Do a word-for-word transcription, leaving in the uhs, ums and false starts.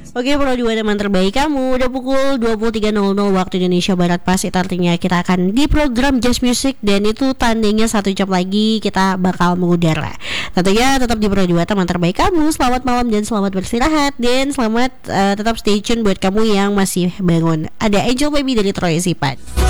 Oke, Pro dua teman terbaik kamu. Udah pukul dua puluh tiga nol nol waktu Indonesia Barat pas. Itu artinya kita akan di program Just Music. Dan itu tandingnya satu jam lagi kita bakal mengudara. Tentunya tetap di Pro dua teman terbaik kamu. Selamat malam dan selamat beristirahat. Dan selamat uh, tetap stay tune buat kamu yang masih bangun. Ada Angel Baby dari Troye Sivan.